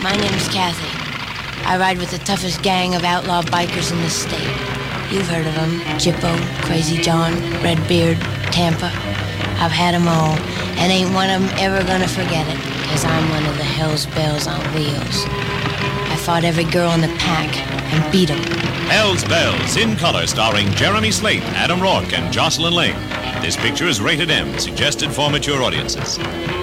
My name's Kathy. I ride with the toughest gang of outlaw bikers in the state. You've heard of them. Jippo, Crazy John, Redbeard, Tampa. I've had them all, and ain't one of them ever gonna forget it, 'cause I'm one of the Hell's Bells on wheels. I fought every girl in the pack and beat them. Hell's Bells, in color, starring Jeremy Slate, Adam Rourke, and Jocelyn Lane. This picture is rated M, suggested for mature audiences.